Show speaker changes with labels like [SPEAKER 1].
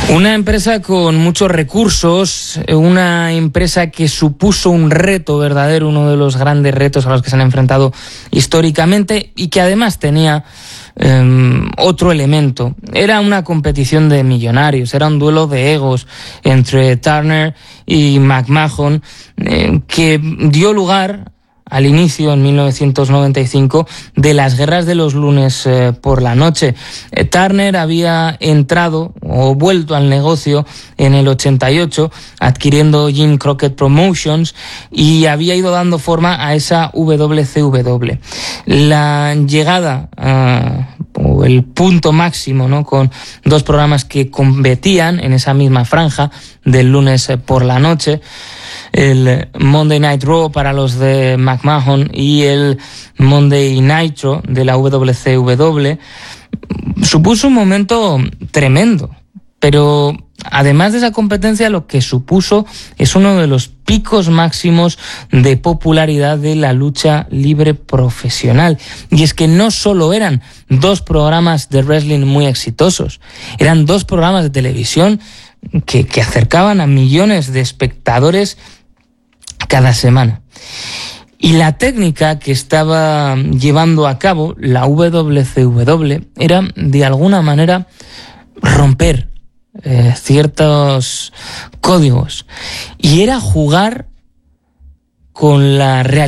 [SPEAKER 1] Una empresa con muchos recursos, una empresa que supuso un reto verdadero, uno de los grandes retos a los que se han enfrentado históricamente y que además tenía otro elemento. Era una competición de millonarios, era un duelo de egos entre Turner y McMahon que dio lugar al inicio, en 1995, de las guerras de los lunes por la noche. Turner había entrado o vuelto al negocio en el 88, adquiriendo Jim Crockett Promotions, y había ido dando forma a esa WCW. La llegada o el punto máximo, ¿no?, con dos programas que competían en esa misma franja del lunes por la noche, el Monday Night Raw para los de McMahon y el Monday Nitro de la WCW, supuso un momento tremendo. Pero además de esa competencia, lo que supuso es uno de los picos máximos de popularidad de la lucha libre profesional. Y es que no solo eran dos programas de wrestling muy exitosos, eran dos programas de televisión que acercaban a millones de espectadores cada semana. Y la técnica que estaba llevando a cabo la WCW era, de alguna manera, romper ciertos códigos, y era jugar con la realidad